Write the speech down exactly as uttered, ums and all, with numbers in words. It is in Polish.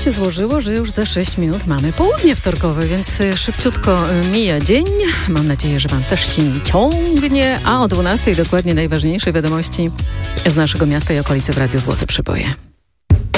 się złożyło, że już za sześć minut mamy południe wtorkowe, więc szybciutko mija dzień. Mam nadzieję, że Wam też się nie ciągnie, a o dwunastej dokładnie najważniejsze wiadomości z naszego miasta i okolicy w Radiu Złote Przeboje.